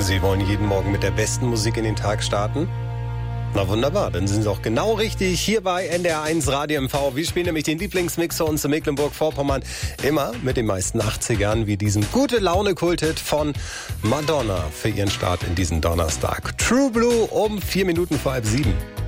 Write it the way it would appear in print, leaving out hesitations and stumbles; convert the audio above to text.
Sie wollen jeden Morgen mit der besten Musik in den Tag starten? Na wunderbar, dann sind Sie auch genau richtig hier bei NDR1 Radio MV. Wir spielen nämlich den Lieblingsmix für uns in Mecklenburg-Vorpommern. Immer mit den meisten 80ern, wie diesem Gute-Laune-Kult-Hit von Madonna für Ihren Start in diesen Donnerstag. True Blue um 4 Minuten vor halb 7.